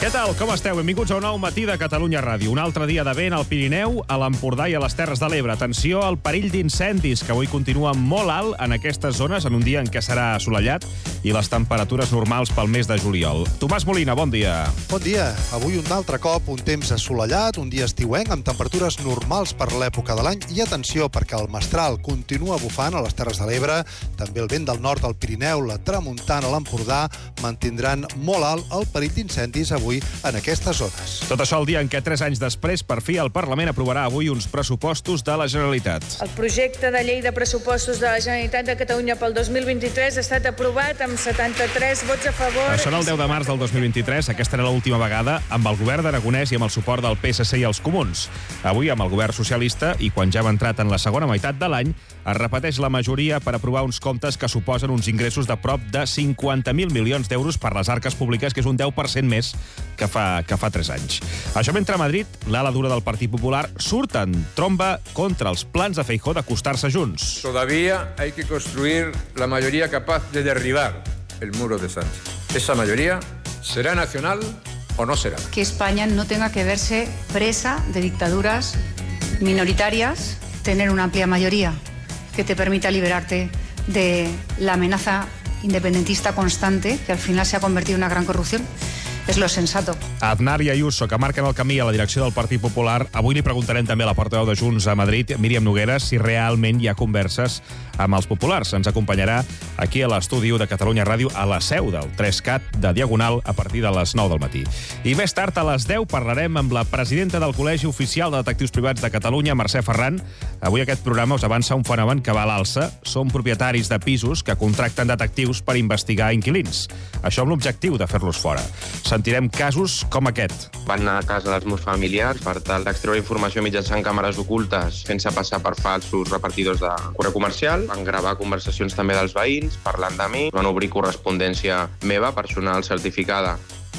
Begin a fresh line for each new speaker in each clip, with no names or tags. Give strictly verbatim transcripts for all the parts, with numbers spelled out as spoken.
Què tal? Com esteu? Benvinguts a un nou matí de Catalunya Ràdio. Un altre dia de vent al Pirineu, a l'Empordà i a les Terres de l'Ebre. Atenció al perill d'incendis, que avui continua molt alt en aquestes zones, en un dia en què serà assolellat i les temperatures normals pel mes de juliol. Tomàs Molina, bon dia.
Bon dia. Avui un altre cop un temps assolellat, un dia estiuenc, amb temperatures normals per l'època de l'any. I atenció, perquè el mestral continua bufant a les Terres de l'Ebre, també el vent del nord al Pirineu, la tramuntana a l'Empordà, mantindran molt alt el perill d'incendis avui en aquestes zones.
Tot això el dia en què, tres anys després, per fi el Parlament aprovarà avui uns pressupostos de la Generalitat.
El projecte de llei de pressupostos de la Generalitat de Catalunya pel dos mil vint-i-tres ha estat aprovat amb setanta-tres vots a favor.
Això era el deu de març del dos mil vint-i-tres. Aquesta era l'última vegada amb el govern d'Aragonès i amb el suport del P S C i els Comuns. Avui, amb el govern socialista, i quan ja hem entrat en la segona meitat de l'any, es repeteix la majoria per aprovar uns comptes que suposen uns ingressos de prop de cinquanta mil milions d'euros per les arques públiques, que és un deu per cent més que fa, que fa tres anys. Això mentre a Madrid, l'ala dura del Partit Popular surt en tromba contra els plans de Feijóo d'acostar-se junts.
Todavía hay que construir la mayoría capaz de derribar el muro de Sánchez. Esa mayoría será nacional o no será.
Que España no tenga que verse presa de dictaduras minoritarias, tener una amplia mayoría que te permita liberarte de la amenaza independentista constante, que al final se ha convertido en una gran corrupción. És lo sensato.
Aznar i Ayuso, que marquen el camí a la direcció del Partit Popular. Avui li preguntarem també a la portaveu de Junts a Madrid, Míriam Nogueras, si realment hi ha converses amb els populars. Ens acompanyarà aquí a l'estudi de Catalunya Ràdio, a la seu del tres cat de Diagonal, a partir de les nou del matí. I més tard, a les deu, parlarem amb la presidenta del Col·legi Oficial de Detectius Privats de Catalunya, Mercè Ferran. Avui aquest programa us avança un fenomen que va a l'alça. Són propietaris de pisos que contracten detectius per investigar inquilins. Això amb l'objectiu de fer-los fora. Sentirem casos com aquest.
Van anar a casa dels meus familiars per tal d'extreure informació mitjançant càmeres ocultes, fent-se passar per falsos repartidors de correu comercial. Van gravar conversacions també dels veïns, parlant de mi. Van obrir correspondència meva, personal certificada.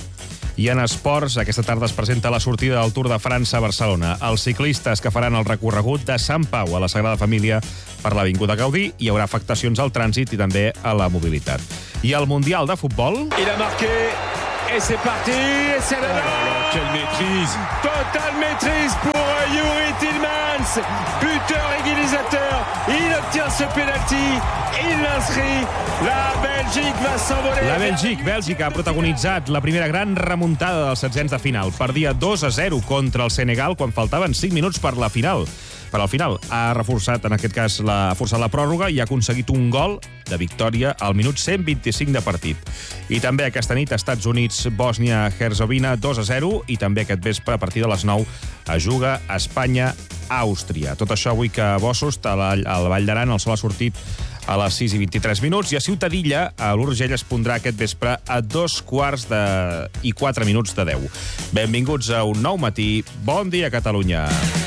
I en esports, aquesta tarda es presenta la sortida del Tour de França a Barcelona. Els ciclistes que faran el recorregut de Sant Pau a la Sagrada Família per l'Avinguda Gaudí, hi haurà afectacions al trànsit i també a la mobilitat. I el Mundial de Futbol...
Il a marqué... Et c'est parti, et c'est le oh, quelle maîtrise! Totale maîtrise pour Youri Tillmans, buteur égalisateur. Il obtient ce penalty, il l'inscrit. La Bèlgique va s'envoler.
La Bèlgica, Bèlgica ha protagonitzat la primera gran remuntada dels setzents de final. Perdia dos a zero contra el Senegal quan faltaven cinc minuts per la final. Per al final ha reforçat, en aquest cas, la, ha forçat la pròrroga i ha aconseguit un gol de victòria al minut cent vint-i-cinc de partit. I també aquesta nit, Estats Units, Bòsnia-Herzegovina, dos a zero, i també aquest vespre, a partir de les nou, es juga Espanya-Àustria. Tot això avui que a Bossust, a la, a la Vall d'Aran, el sol ha sortit a les sis i vint-i-tres minuts, i a Ciutadilla, a l'Urgell, es pondrà aquest vespre a dos quarts de... i quatre minuts de deu. Benvinguts a un nou matí. Bon dia, Catalunya.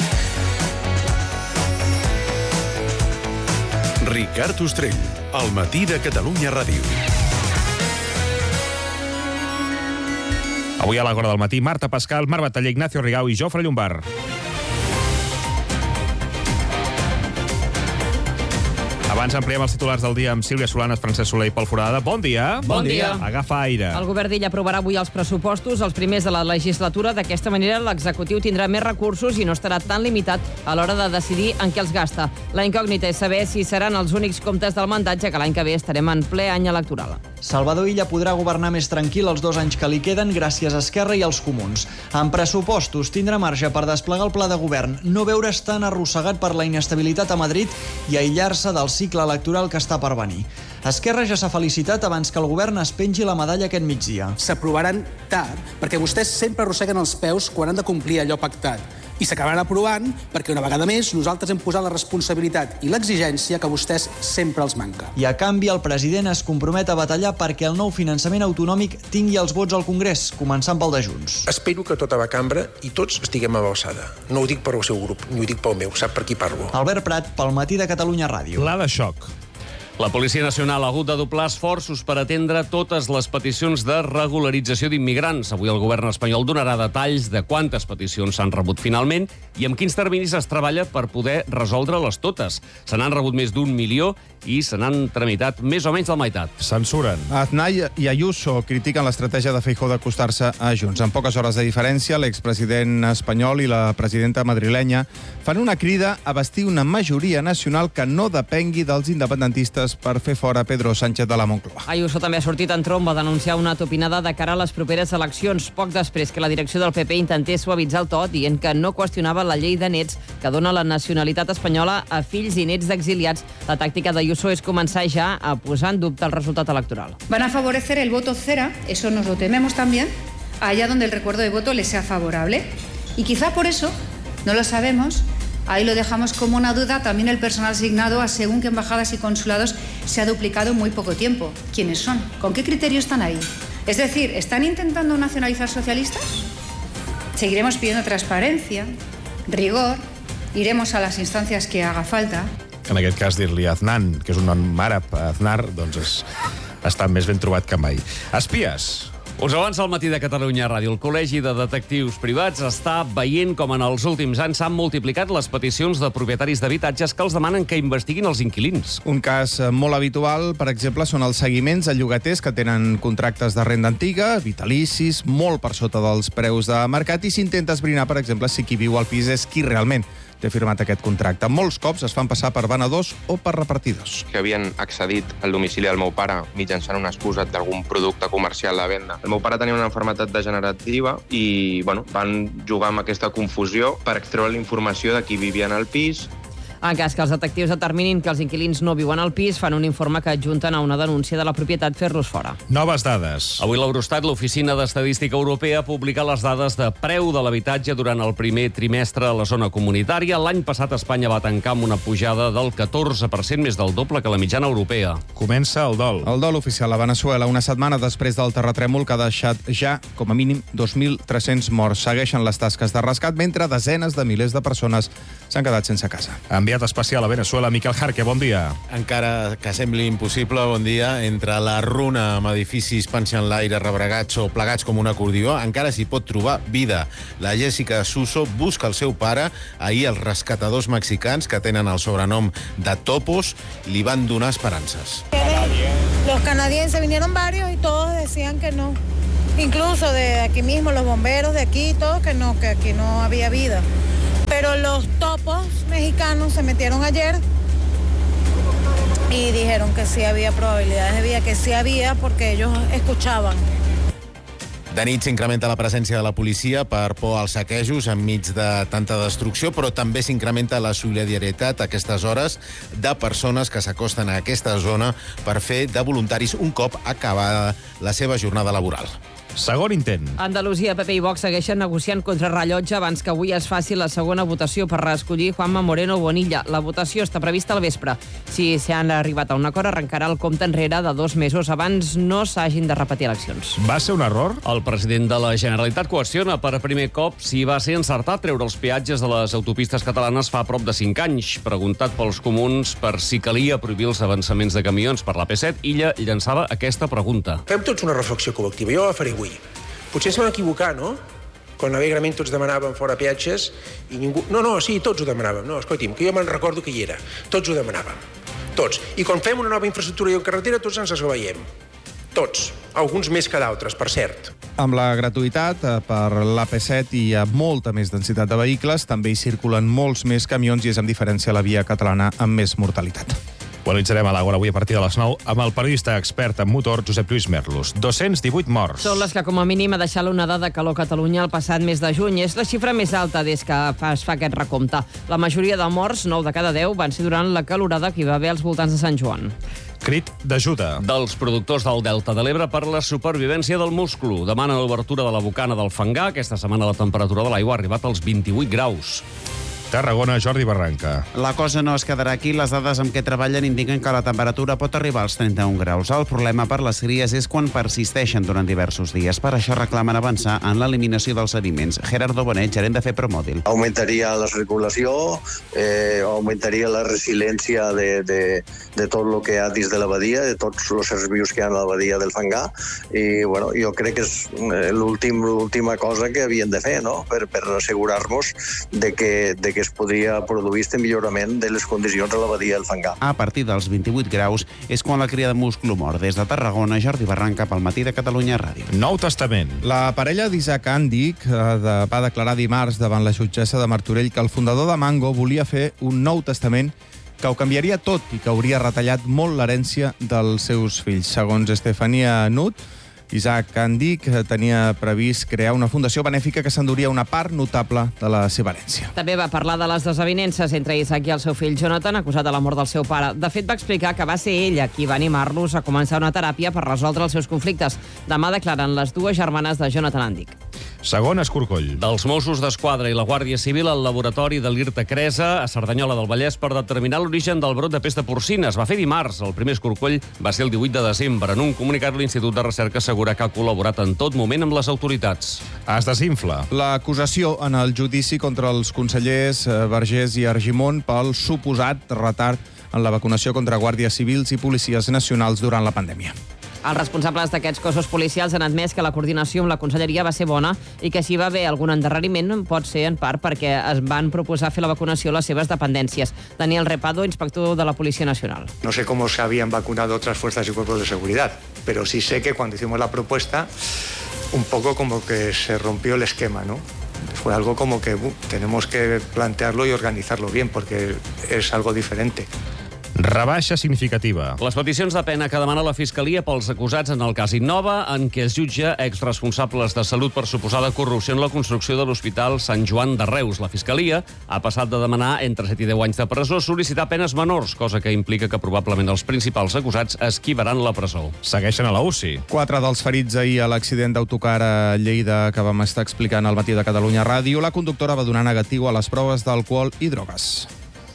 Ricard Ostrell, al matí de Catalunya Ràdio.
Avui a l'Agora del matí, Marta Pascal, Marc Bataller, Ignacio Rigau i Jofre Llombard. Abans ampliem els titulars del dia amb Sílvia Solanes, Francesc Soler i Pol Forada. Bon dia.
Bon dia.
Agafa aire.
El govern d'Illa aprovarà avui els pressupostos, els primers de la legislatura. D'aquesta manera, l'executiu tindrà més recursos i no estarà tan limitat a l'hora de decidir en què els gasta. La incògnita és saber si seran els únics comptes del mandat, ja que l'any que ve estarem en ple any electoral.
Salvador Illa podrà governar més tranquil els dos anys que li queden gràcies a Esquerra i als Comuns. En pressupostos tindrà marge per desplegar el pla de govern, no veure's tan arrossegat per la inestabilitat a Madrid i aïllar-se del cicle electoral que està per venir. Esquerra ja s'ha felicitat abans que el govern es pengi la medalla aquest migdia.
S'aprovaran tard perquè vostès sempre arrosseguen els peus quan han de complir allò pactat. I s'acabaran aprovant perquè una vegada més nosaltres hem posat la responsabilitat i l'exigència que vostès sempre els manca.
I a canvi el president es compromet a batallar perquè el nou finançament autonòmic tingui els vots al Congrés, començant pel de Junts.
Espero que tota la cambra i tots estiguem a l'alçada. No ho dic per al seu grup, ni ho dic pel meu, sap per qui parlo.
Albert Prat, pel matí de Catalunya Ràdio.
Pla de xoc.
La Policia Nacional ha hagut de doblar esforços per atendre totes les peticions de regularització d'immigrants. Avui el govern espanyol donarà detalls de quantes peticions s'han rebut finalment i amb quins terminis es treballa per poder resoldre-les totes. Se n'han rebut més d'un milió i se n'han tramitat més o menys la meitat.
Censuren.
Aznar i Ayuso critiquen l'estratègia de Feijóo d'acostar-se a Junts. En poques hores de diferència, l'expresident espanyol i la presidenta madrilenya fan una crida a bastir una majoria nacional que no depengui dels independentistes per fer fora Pedro Sánchez de la Moncloa.
Ayuso també ha sortit en tromba a denunciar una topinada de cara a les properes eleccions, poc després que la direcció del P P intentés suavitzar el to dient que no qüestionava la llei de nets que dona la nacionalitat espanyola a fills i nets d'exiliats. La tàctica d'Ayuso és començar ja a posar en dubte el resultat electoral.
Van a favorecer el voto cera, eso nos lo tememos también, allá donde el recuerdo de voto les sea favorable. Y quizá por eso, no lo sabemos, ahí lo dejamos como una duda, también el personal asignado a según qué embajadas y consulados se ha duplicado en muy poco tiempo. ¿Quiénes son? ¿Con qué criterio están ahí? Es decir, ¿están intentando nacionalizar socialistas? Seguiremos pidiendo transparencia, rigor, iremos a las instancias que haga falta.
En aquest cas, dir-li Aznan, que és un nom àrab, Aznar, doncs és, està més ben trobat que mai. Espies.
Us avança al matí de Catalunya Ràdio. El Col·legi de Detectius Privats està veient com en els últims anys s'han multiplicat les peticions de propietaris d'habitatges que els demanen que investiguin els inquilins.
Un cas molt habitual, per exemple, són els seguiments a llogaters que tenen contractes de renda antiga, vitalicis, molt per sota dels preus de mercat, i s'intenta esbrinar, per exemple, si qui viu al pis és qui realment té firmat aquest contracte. Molts cops es fan passar per venedors o per repartidors.
Que havien accedit al domicili del meu pare mitjançant una excusa d'algun producte comercial de venda. El meu pare tenia una malaltia degenerativa i bueno, van jugar amb aquesta confusió per extreure la informació de qui vivia en el pis.
En cas que els detectius determinin que els inquilins no viuen al pis, fan un informe que adjunten a una denúncia de la propietat fer-los fora.
Noves dades.
Avui l'Eurostat, l'Oficina d'Estadística Europea, ha publicat les dades de preu de l'habitatge durant el primer trimestre a la zona comunitària. L'any passat Espanya va tancar amb una pujada del catorze per cent, més del doble que la mitjana europea.
Comença el dol.
El dol oficial a Veneçuela, una setmana després del terratrèmol que ha deixat ja, com a mínim, dos mil tres-cents morts. Segueixen les tasques de rescat, mentre desenes de milers de persones s'han quedat sense casa.
Enviat especial a Veneçuela, Miquel Jarque, bon dia.
Encara que sembli impossible, bon dia, entre la runa amb edificis pensionlaire rebregats o plegats com un acordió, encara s'hi pot trobar vida. La Jessica Suso busca el seu pare. Ahir els rescatadors mexicans, que tenen el sobrenom de Topos, li van donar esperances.
Los canadienses vinieron varios y todos decían que no. Incluso de aquí mismo, los bomberos de aquí, todos que no, que aquí no había vida. Pero los topos mexicanos se metieron ayer y dijeron que sí había probabilidades de vida, que sí había porque ellos escuchaban.
De nit s'incrementa la presència de la policia per por als saquejos enmig de tanta destrucció, però també s'incrementa la solidaritat a aquestes hores de persones que s'acosten a aquesta zona per fer de voluntaris un cop acabada la seva jornada laboral.
Segon intent.
Andalusia, P P i Vox segueixen negociant contra rellotge abans que avui es faci la segona votació per reescollir Juanma Moreno Bonilla. La votació està prevista al vespre. Si s'han arribat a un acord, arrencarà el compte enrere de dos mesos abans no s'hagin de repetir eleccions.
Va ser un error?
El president de la Generalitat qüestiona per primer cop si va ser encertat treure els peatges de les autopistes catalanes fa prop de cinc anys. Preguntat pels comuns per si calia prohibir els avançaments de camions per la P set, Illa llançava aquesta pregunta.
Fem tots una reflexió col·lectiva. Jo la faré avui. Potser es van equivocar, no? Quan alegrement tots demanàvem fora peatges i ningú... No, no, sí, tots ho demanàvem. No, escolti'm, que jo me'n recordo que hi era. Tots ho demanàvem. Tots. I quan fem una nova infraestructura i en carretera, tots ens esveiem. Tots. Alguns més que d'altres, per cert.
Amb la gratuïtat per l'A P set i a molta més densitat de vehicles, també hi circulen molts més camions i és amb diferència la via catalana amb més mortalitat.
Ho analitzarem a l'Àgora avui a partir de les nou amb el periodista expert en motor Josep Lluís Merlos. dos-cents divuit morts.
Són les que com a mínim ha deixat l'onada de calor a Catalunya el passat mes de juny. És la xifra més alta des que es fa aquest recompte. La majoria de morts, nou de cada deu, van ser durant la calorada que hi va haver als voltants de Sant Joan.
Crit d'ajuda.
Dels productors del Delta de l'Ebre per la supervivència del musclo. Demana l'obertura de la bocana del Fangar. Aquesta setmana la temperatura de l'aigua ha arribat als vint-i-vuit graus.
Tarragona, Jordi Barranca.
La cosa no es quedarà aquí. Les dades amb què treballen indiquen que la temperatura pot arribar als trenta-un graus. El problema per les cries és quan persisteixen durant diversos dies. Per això reclamen avançar en l'eliminació dels sediments. Gerardo Bonet, gerent de FEPROMODIL.
Augmentaria la circulació, eh, augmentaria la resiliència de, de, de tot el que hi ha dins de la badia, de tots els éssers vius que hi ha a la badia del Fangar, i bueno, jo crec que és l'últim, l'última cosa que havien de fer, no? per, per assegurar-nos de que, de que es podria produir este millorament de les condicions a la badia del Fangar.
A partir dels vint-i-vuit graus és quan la cria de musclo mor. Des de Tarragona, Jordi Barranca, pel Matí de Catalunya Ràdio.
Nou Testament.
La parella d'Isaac Andic va declarar dimarts davant la jutgessa de Martorell que el fundador de Mango volia fer un nou testament que ho canviaria tot i que hauria retallat molt l'herència dels seus fills. Segons Estefania Nut, Isaac Andic tenia previst crear una fundació benèfica que s'enduria una part notable de la seva herència.
També va parlar de les desavinences entre Isaac i el seu fill Jonathan, acusat de la mort del seu pare. De fet, va explicar que va ser ella qui va animar-los a començar una teràpia per resoldre els seus conflictes. Demà declaren les dues germanes de Jonathan Andic.
Segon escorcoll.
Dels Mossos d'Esquadra i la Guàrdia Civil al laboratori de l'Irta Cresa a Cerdanyola del Vallès per determinar l'origen del brot de pesta porcina. Es va fer dimarts. El primer escorcoll va ser el divuit de desembre. En un comunicat, l'Institut de Recerca assegura que ha col·laborat en tot moment amb les autoritats.
Es desinfla.
L'acusació en el judici contra els consellers Vergés i Argimon pel suposat retard en la vacunació contra guàrdies civils i policies nacionals durant la pandèmia.
Els responsables d'aquests cossos policials han admès que la coordinació amb la conselleria va ser bona i que si va haver algun endarreriment pot ser en part perquè es van proposar fer la vacunació a les seves dependències. Daniel Repado, inspector de la Policía Nacional.
No sé cómo se habían vacunado otras fuerzas y cuerpos de seguridad, pero sí sé que cuando hicimos la propuesta, un poco como que se rompió el esquema, ¿no? Fue algo como que uh, tenemos que plantearlo y organizarlo bien, porque es algo diferente.
Rebaixa significativa.
Les peticions de pena que demana la Fiscalia pels acusats en el cas Innova, en què es jutja exresponsables de salut per suposada corrupció en la construcció de l'Hospital Sant Joan de Reus. La Fiscalia ha passat de demanar entre set i deu anys de presó a sol·licitar penes menors, cosa que implica que probablement els principals acusats esquivaran la presó.
Segueixen a la U C I.
Quatre dels ferits ahir a l'accident d'autocar a Lleida que vam estar explicant al Matí de Catalunya Ràdio. La conductora va donar negatiu a les proves d'alcohol i drogues.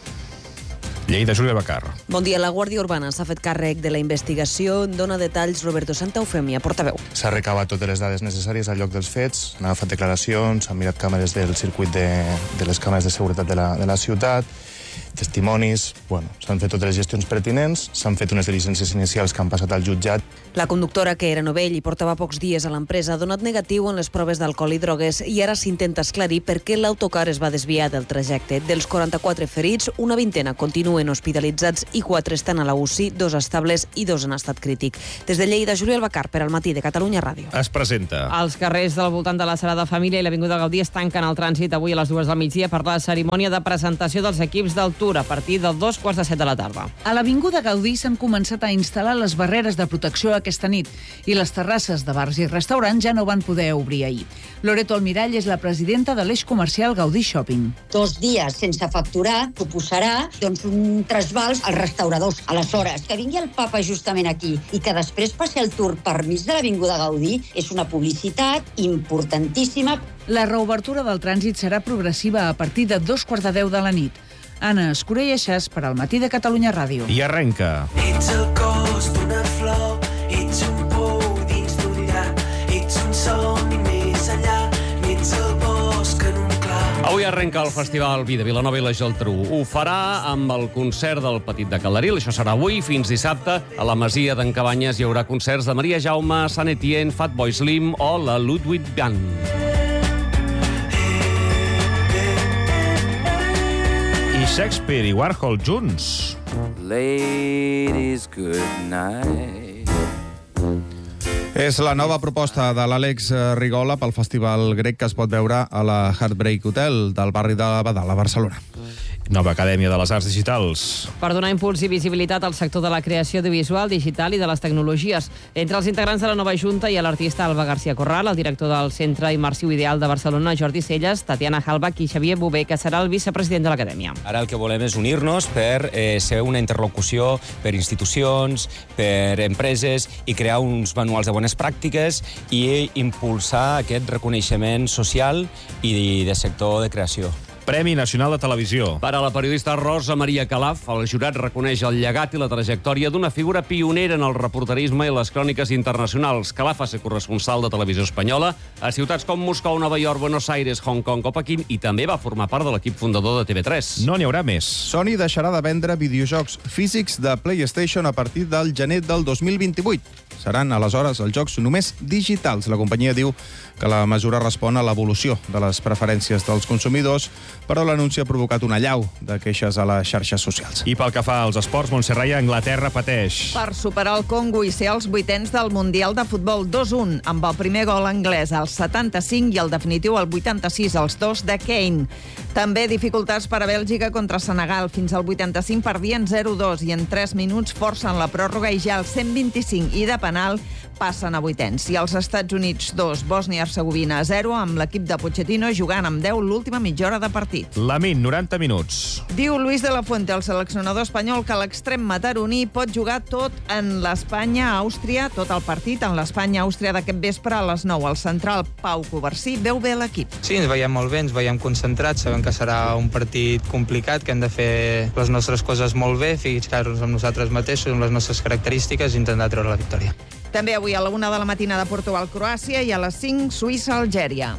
Lleida, Júlia Bacar.
Bon dia. La Guàrdia Urbana s'ha fet càrrec de la investigació. Dona detalls Roberto Santaufemia, portaveu.
S'ha recabat totes les dades necessàries al lloc dels fets, han agafat declaracions, s'han mirat càmeres del circuit de, de les càmeres de seguretat de la, de la ciutat, testimonis, bueno, s'han fet totes les gestions pertinents, s'han fet unes diligències inicials que han passat al jutjat.
La conductora, que era novell i portava pocs dies a l'empresa, ha donat negatiu en les proves d'alcohol i drogues i ara s'intenta esclarir per què l'autocar es va desviar del trajecte. Dels quaranta-quatre ferits, una vintena continuen hospitalitzats i quatre estan a la U C I, dos estables i dos en estat crític. Des de Lleida, Júlia Albacar, per al Matí de Catalunya Ràdio.
Es presenta.
Els carrers del voltant de la Sagrada Família i l'Avinguda Gaudí es tanquen al trànsit avui a les dues del migdia per la cerimònia de presentació dels equips del Tour a partir de dos quarts de set de la tarda.
A l'Avinguda Gaudí s'han començat a instal·lar les barreres de protecció aquesta nit i les terrasses de bars i restaurants ja no van poder obrir ahir. Loreto Almirall és la presidenta de l'eix comercial Gaudí Shopping.
Dos dies sense facturar suposarà doncs, un trasbals als restauradors. Aleshores, que vingui el papa justament aquí i que després passi el Tour per mig de l'Avinguda Gaudí és una publicitat importantíssima.
La reobertura del trànsit serà progressiva a partir de dos quarts de deu de la nit. Anna Escurell Aixàs per al Matí de Catalunya Ràdio.
I arrenca.
Ets el cos d'una flor, ets un pou dins d'un llac, ets un somni més enllà, ets el bosc en un clar.
Avui arrenca el Festival Vi de Vilanova i la Geltrú. Ho farà amb el concert del Petit de Calderil. Això serà avui fins dissabte. A la Masia d'en Cabanyes hi haurà concerts de Maria Jaume, Saint Etienne, Fatboy Slim o la Ludwig Band.
I Shakespeare i Warhol junts.
Ladies, good night.
És la nova proposta de l'Àlex Rigola pel Festival Grec que es pot veure a la Heartbreak Hotel del barri de Badal, a Barcelona.
Nova Acadèmia de les Arts Digitals.
Per donar impuls i visibilitat al sector de la creació audiovisual, digital i de les tecnologies. Entre els integrants de la nova Junta hi ha l'artista Alba García Corral, el director del Centre Immersiu Ideal de Barcelona, Jordi Celles, Tatiana Halbach i Xavier Bové, que serà el vicepresident de l'Acadèmia.
Ara el que volem és unir-nos per eh, ser una interlocució per institucions, per empreses i crear uns manuals de bones pràctiques i impulsar aquest reconeixement social i de sector de creació.
Premi Nacional de Televisió.
Per a la periodista Rosa Maria Calaf, el jurat reconeix el llegat i la trajectòria d'una figura pionera en el reporterisme i les cròniques internacionals. Calaf va ser corresponsal de televisió espanyola a ciutats com Moscou, Nova York, Buenos Aires, Hong Kong o Pequín i també va formar part de l'equip fundador de T V tres.
No n'hi haurà més.
Sony deixarà de vendre videojocs físics de PlayStation a partir del gener del dos mil vint-i-vuit. Seran, aleshores, els jocs només digitals. La companyia diu que la mesura respon a l'evolució de les preferències dels consumidors, però l'anunci ha provocat una allau de queixes a les xarxes socials.
I pel que fa als esports, Montserrat, Anglaterra pateix.
Per superar el Congo i ser els vuitens del Mundial de Futbol dos un, amb el primer gol anglès al setanta-cinc i el definitiu al vuitanta-sis, els dos de Kane. També dificultats per a Bèlgica contra Senegal. Fins al vuitanta-cinc perdien zero dos i en tres minuts forcen la pròrroga i ja al cent vint-i-cinc i de penal passen a vuitens. I als Estats Units dos, Bòsnia-Hercegovina zero, amb l'equip de Pochettino jugant amb deu l'última mitja hora de partit.
Lamin, noranta minuts.
Diu Luis de la Fuente, el seleccionador espanyol, que l'extrem mataroní pot jugar tot en l'Espanya-Àustria, tot el partit en l'Espanya-Àustria d'aquest vespre a les nou. El central Pau Covarsí veu bé l'equip.
Sí, ens veiem molt bé, ens veiem concentrats, sabem que serà un partit complicat, que hem de fer les nostres coses molt bé, ficar-nos amb nosaltres mateixos, amb les nostres característiques i intentar treure la victòria.
També avui a la una de la matinada Portugal-Croàcia i a les cinc Suïssa-Algèria.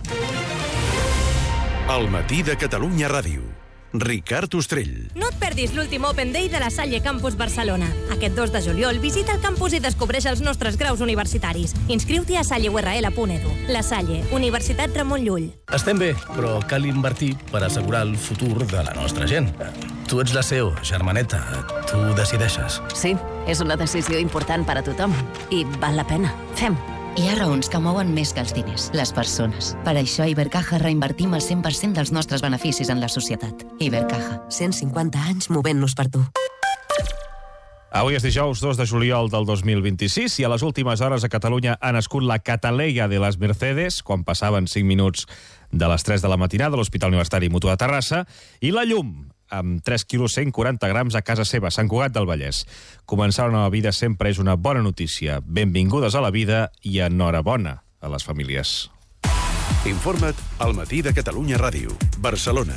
El matí de Catalunya Ràdio. Ricard Ostrell.
No et perdis l'últim Open Day de la Salle Campus Barcelona. Aquest dos de juliol visita el campus i descobreix els nostres graus universitaris. Inscriu-t'hi a salle u erra ele punt edu. La Salle, Universitat Ramon Llull.
Estem bé, però cal invertir per assegurar el futur de la nostra gent. Tu ets la C E O, germaneta. Tu decideixes.
Sí, és una decisió important per a tothom. I val la pena. Fem. Hi ha raons que mouen més que els diners, les persones. Per això a Ibercaja reinvertim el cent per cent dels nostres beneficis en la societat. Ibercaja, cent cinquanta anys movent-nos per tu.
Avui és dijous dos de juliol del dos mil vint-i-sis i a les últimes hores a Catalunya ha nascut la Cataleya de les Mercedes, quan passaven cinc minuts de les tres de la matinada a l'Hospital Universitari Mutu de Terrassa, i la llum, amb tres quilos cent quaranta grams a casa seva, Sant Cugat del Vallès. Començar una nova vida sempre és una bona notícia. Benvingudes a la vida i enhorabona a les famílies.
Informa't al matí de Catalunya Ràdio. Barcelona.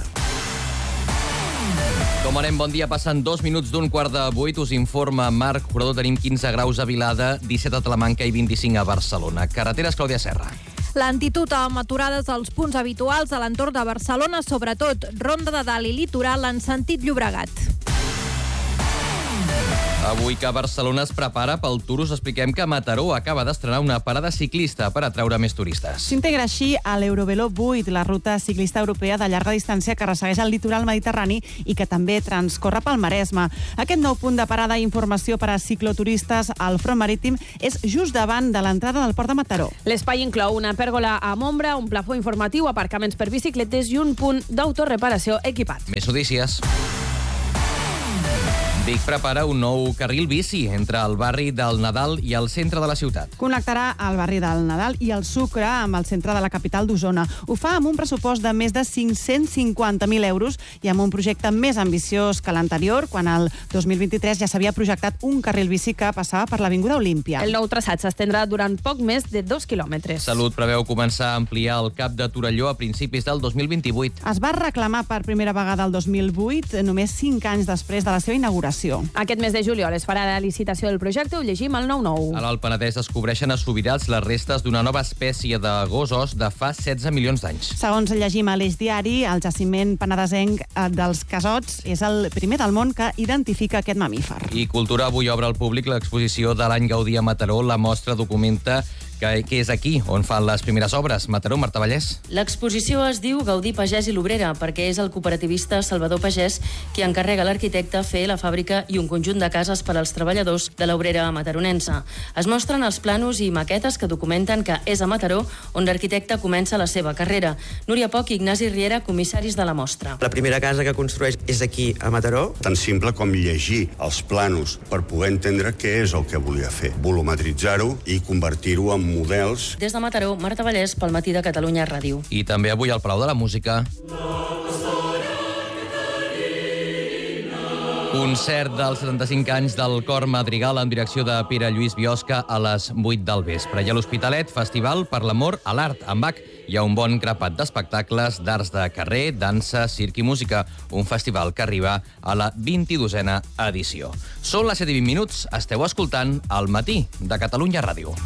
Com anem, bon dia. Passen dos minuts d'un quart de vuit. Us informa Marc Jurador. Tenim quinze graus a Vilada, disset a Talamanca i vint-i-cinc a Barcelona. Carreteres, Clàudia Serra.
Lentitud amb aturades als punts habituals a l'entorn de Barcelona, sobretot Ronda de Dalt i Litoral en sentit Llobregat.
Avui que Barcelona es prepara pel Tour, us expliquem que Mataró acaba d'estrenar una parada ciclista per atraure més turistes.
S'integra així a l'Eurovelo vuit, la ruta ciclista europea de llarga distància que ressegueix el litoral mediterrani i que també transcorre pel Maresme. Aquest nou punt de parada i informació per a cicloturistes al front marítim és just davant de l'entrada del port de Mataró.
L'espai inclou una pèrgola amb ombra, un plafó informatiu, aparcaments per bicicletes i un punt d'autoreparació equipat.
Més notícies. Vic prepara un nou carril bici entre el barri del Nadal i el centre de la ciutat.
Connectarà el barri del Nadal i el Sucre amb el centre de la capital d'Osona. Ho fa amb un pressupost de més de cinc-cents cinquanta mil euros i amb un projecte més ambiciós que l'anterior, quan el dos mil vint-i-tres ja s'havia projectat un carril bici que passava per l'Avinguda Olímpia.
El nou traçat s'estendrà durant poc més de dos quilòmetres.
Salut preveu començar a ampliar el cap de Torelló a principis del dos mil vint-i-vuit.
Es va reclamar per primera vegada el dos mil vuit, només cinc anys després de la seva inauguració.
Aquest mes de juliol es farà la licitació del projecte, ho llegim al nou nou.
A l'Alt Penedès descobreixen a Subirats les restes d'una nova espècie de gossos de fa setze milions d'anys.
Segons llegim a l'Eix Diari, el jaciment penedesenc dels Casots és el primer del món que identifica aquest mamífer.
I Cultura avui obre al públic l'exposició de l'any Gaudí a Mataró. La mostra documenta que, que és aquí on fan les primeres obres. Mataró, Marta Vallès.
L'exposició es diu Gaudí Pagès i l'Obrera perquè és el cooperativista Salvador Pagès qui encarrega a l'arquitecte fer la fàbrica i un conjunt de cases per als treballadors de l'obrera mataronense. Es mostren els planos i maquetes que documenten que és a Mataró on l'arquitecte comença la seva carrera. Núria Poch i Ignasi Riera, comissaris de la mostra.
La primera casa que construeix és aquí, a Mataró.
Tan simple com llegir els planos per poder entendre què és el que volia fer, volumetritzar-ho i convertir-ho en models.
Des de Mataró, Marta Vallès, pel Matí de Catalunya Ràdio.
I també avui al Palau de la Música. Concert dels setanta-cinc anys del Cor Madrigal en direcció de Pere Lluís Biosca a les vuit del vespre. I a l'Hospitalet, Festival per l'amor a l'art. Amb Bach hi ha un bon grapat d'espectacles d'arts de carrer, dansa, circ i música. Un festival que arriba a la vint-i-dosena edició. Són les set i vint minuts. Esteu escoltant El matí de Catalunya Ràdio.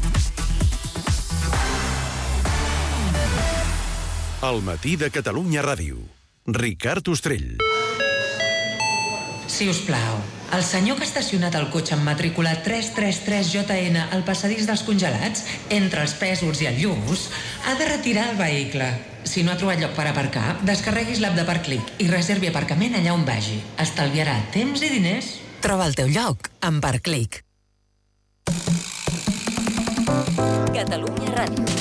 El matí de Catalunya Ràdio. Ricard Ostrell.
Si us plau, el senyor que ha estacionat el cotxe amb matrícula tres tres tres J N al passadís dels congelats, entre els Pèsols i el Lluç, ha de retirar el vehicle. Si no ha trobat lloc per aparcar, descarreguis l'app de Parclic i reservi aparcament allà on vagi. Estalviarà temps i diners.
Troba el teu lloc amb Parclic.
Catalunya Ràdio.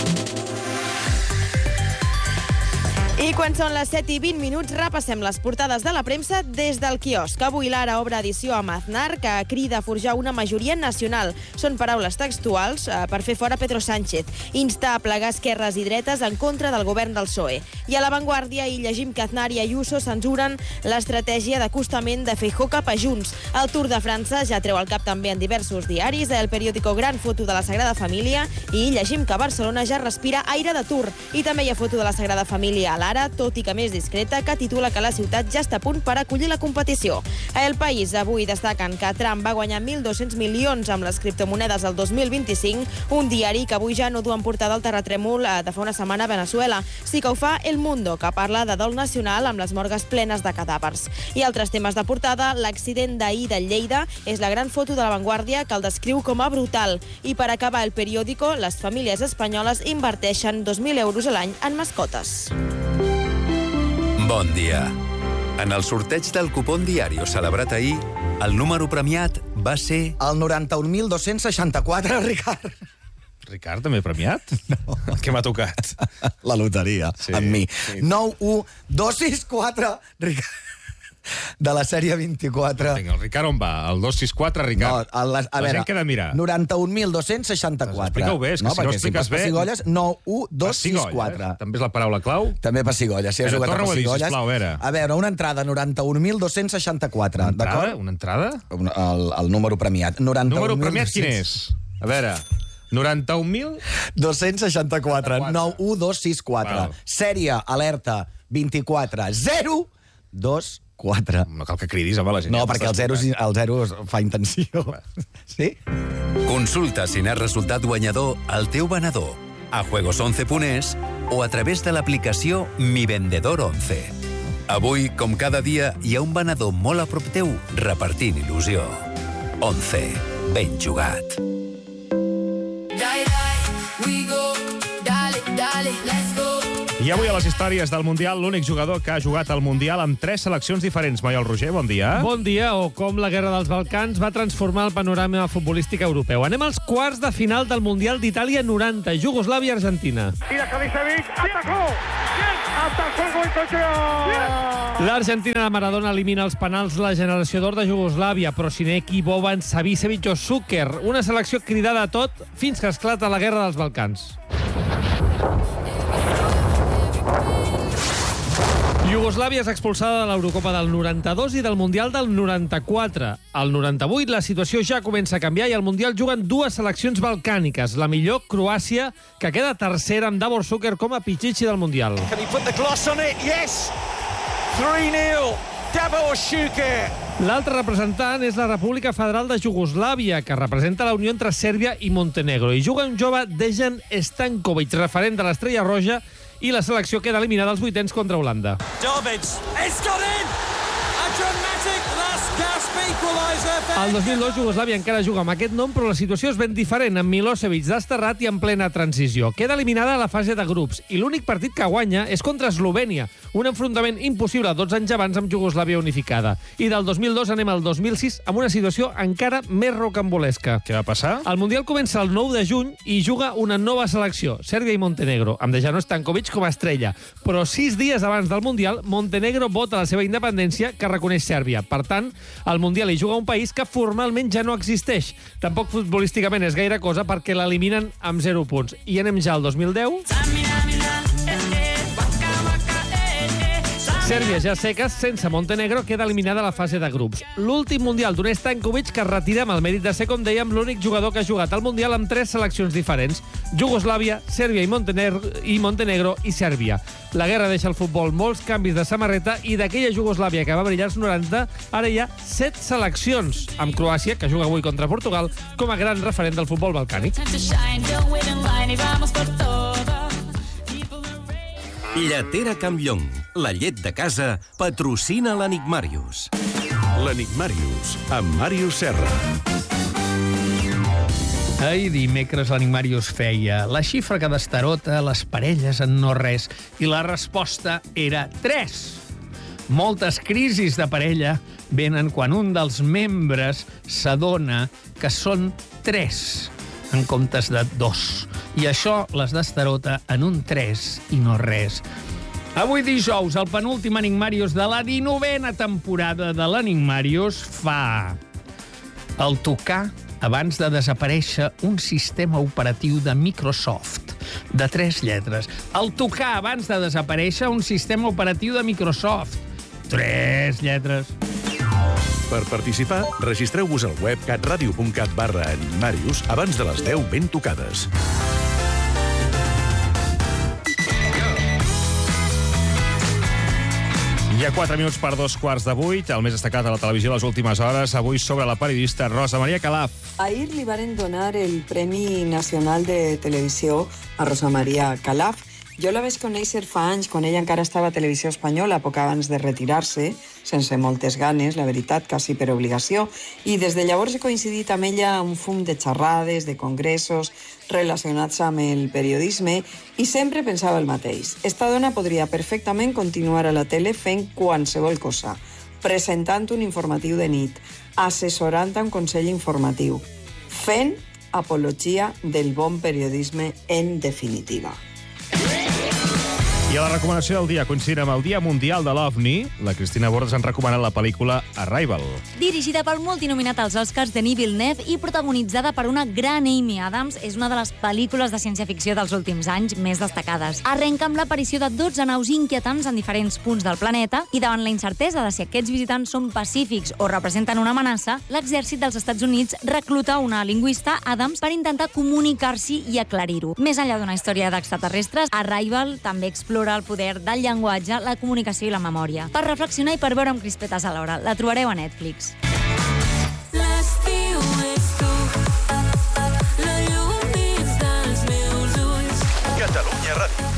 I quan són les set i vint minuts, repassem les portades de la premsa des del quiosc. Avui l'Ara obre edició amb Aznar, que crida a forjar una majoria nacional. Són paraules textuals eh, per fer fora Pedro Sánchez. Insta a plegar esquerres i dretes en contra del govern del P S O E. I a La Vanguardia hi llegim que Aznar i Ayuso censuren l'estratègia d'acostament de Feijóo cap a Junts. El Tour de França ja treu el cap també en diversos diaris. El periòdico Gran foto de la Sagrada Família. I llegim que Barcelona ja respira aire de Tour. I també hi ha foto de la Sagrada Família a l'Ara, tot i que més discreta, que titula que la ciutat ja està a punt per acollir la competició. A El País avui destaquen que Trump va guanyar mil dos-cents milions amb les criptomonedes el dos mil vint-i-cinc, un diari que avui ja no du en portada el terratrèmol de fa una setmana a Venezuela. Sí que ho fa El Mundo, que parla de dol nacional amb les morgues plenes de cadàvers. I altres temes de portada, l'accident d'ahir de Lleida és la gran foto de La Vanguardia que el descriu com a brutal. I per acabar el periòdico, les famílies espanyoles inverteixen dos mil euros a l'any en mascotes.
Bon dia. En el sorteig del cupón Diario celebrat ahir, el número premiat va ser...
El noranta-un mil dos-cents seixanta-quatre, Ricard.
Ricard, també premiat? No. El que m'ha tocat?
La loteria, sí, amb mi. Sí. nou u dos sis quatre, Ricard. De la sèrie vint-i-quatre.
Vinga, el Ricard on va? El dos sis quatre, Ricard?
No, a, la, a
la
veure,
gent que ha de mirar.
noranta-un mil dos-cents seixanta-quatre.
Explica-ho bé, és que
no,
si no expliques
si
bé...
Pessigolles, nou u dos sis quatre.
Eh? També és la paraula clau?
També pessigolles. Si has jugat a pessigolles.
Torna-ho a dir, sisplau, a veure.
A veure, una entrada, noranta-un mil dos-cents seixanta-quatre.
Una entrada? Una entrada?
El, el número premiat.
Número premiat quin és? A veure... noranta-un mil...
dos-cents seixanta-quatre. nou u dos sis quatre. Sèrie, alerta, vint-i-quatre, zero dos quatre.
No cal que cridis, home, la gent.
No, perquè el zero, el zero fa intenció. Sí?
Consulta si n'has resultat guanyador al teu venedor, a juegos once punt es o a través de l'aplicació Mi Vendedor once. Avui, com cada dia, hi ha un venedor molt a prop teu repartint il·lusió. once. Ben jugat.
Dale, dale, we go. Dale, dale, let's go.
I avui a les històries del Mundial, l'únic jugador que ha jugat al Mundial amb tres seleccions diferents. Maiol Roger, bon dia.
Bon dia, o com la Guerra dels Balcans va transformar el panorama futbolístic europeu. Anem als quarts de final del Mundial d'Itàlia noranta, Iugoslàvia-Argentina.
Mira Savicevic, atacó! Atacó el gol!
L'Argentina de Maradona elimina els penals la generació d'or de Iugoslàvia, però Sineki, Boban, Savicevic o Šuker. Una selecció cridada a tot fins que esclata la Guerra dels Balcans. Iugoslàvia és expulsada de l'Eurocopa del noranta-dos i del Mundial del noranta-quatre. Al noranta-vuit la situació ja comença a canviar i al Mundial juguen dues seleccions balcàniques. La millor, Croàcia, que queda tercera amb Davor Šuker com a Pichichi del Mundial.
Can he put the gloss on it? Yes! three nil. Davor Šuker.
L'altre representant és la República Federal de Iugoslàvia, que representa la unió entre Sèrbia i Montenegro. I juga un jove Dejan Stankovic, referent de l'Estrella Roja, i la selecció queda eliminada als vuitens contra Holanda.
Davids, it's got in! A dramatic last gasp equalizer.
El dos mil dos Iugoslàvia encara juga amb aquest nom, però la situació és ben diferent, amb Milosevic desterrat i en plena transició. Queda eliminada a la fase de grups i l'únic partit que guanya és contra Eslovènia, un enfrontament impossible dotze anys abans amb Iugoslàvia unificada. I del dos mil dos anem al dos mil sis amb una situació encara més rocambolesca.
Què va passar?
El Mundial comença el nou de juny i juga una nova selecció, Sèrbia i Montenegro, amb Dejan Stankovic com a estrella. Però sis dies abans del Mundial, Montenegro vota la seva independència, que reconeix Sèrbia. Per tant, al Mundial hi juga un país que formalment ja no existeix. Tampoc futbolísticament és gaire cosa perquè l'eliminen amb zero punts. I anem ja al dos mil deu... Sèrbia ja seques, sense Montenegro, queda eliminada a la fase de grups. L'últim Mundial d'un Stankovic que es retira amb el mèrit de ser, com dèiem, l'únic jugador que ha jugat al Mundial amb tres seleccions diferents. Jugoslàvia, Sèrbia i Montenegro, i Montenegro i Sèrbia. La guerra deixa al futbol molts canvis de samarreta i d'aquella Jugoslàvia que va brillar als noranta, ara hi ha set seleccions, amb Croàcia, que juga avui contra Portugal, com a gran referent del futbol balcànic.
Lletera Campllong, la llet de casa, patrocina l'Enigmàrius.
L'Enigmàrius, amb Màrius Serra.
Ahir dimecres l'Enigmàrius feia la xifra que destarota les parelles en no res i la resposta era tres. Moltes crisis de parella venen quan un dels membres s'adona que són tres en comptes de dos. I això les destarota en un tres i no res. Avui dijous, el penúltim Enigmàrius de la dinovena temporada de l'Enigmàrius fa el tocar abans de desaparèixer un sistema operatiu de Microsoft de tres lletres. El tocar abans de desaparèixer un sistema operatiu de Microsoft. Tres lletres.
Per participar, registreu-vos al web catradio punt cat barra Enigmàrius abans de les deu ben tocades.
Hi ha quatre minuts per dos quarts de vuit, el més destacat a la televisió les últimes hores, avui sobre la periodista Rosa Maria Calaf.
Ahir li varen donar el Premi Nacional de Televisió a Rosa Maria Calaf. Jo la vaig conèixer fa anys, quan ella encara estava a Televisió Espanyola, poc abans de retirar-se, sense moltes ganes, la veritat, quasi per obligació, i des de llavors he coincidit amb ella un fum de xerrades, de congressos relacionats amb el periodisme, i sempre pensava el mateix. Esta dona podria perfectament continuar a la tele fent qualsevol cosa, presentant un informatiu de nit, assessorant un consell informatiu, fent apologia del bon periodisme en definitiva.
I a la recomanació del dia, coincidint amb el Dia Mundial de l'OVNI, la Cristina Bordes ens recomana la pel·lícula Arrival.
Dirigida pel multinominat als Oscars Denis Villeneuve i protagonitzada per una gran Amy Adams, és una de les pel·lícules de ciència-ficció dels últims anys més destacades. Arrenca amb l'aparició de dotze naus inquietants en diferents punts del planeta i davant la incertesa de si aquests visitants són pacífics o representen una amenaça, l'exèrcit dels Estats Units recluta una lingüista, Adams, per intentar comunicar-s'hi i aclarir-ho. Més enllà d'una història d'extraterrestres, Arrival també explora el poder del llenguatge, la comunicació i la memòria. Per reflexionar i per veure amb crispetes alhora. La trobareu a Netflix.
Catalunya Ràdio.